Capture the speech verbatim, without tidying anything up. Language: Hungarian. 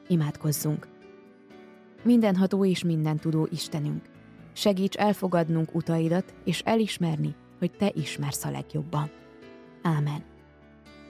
Imádkozzunk! Mindenható és mindentudó Istenünk, segíts elfogadnunk utaidat és elismerni, hogy Te ismersz a legjobban. Ámen.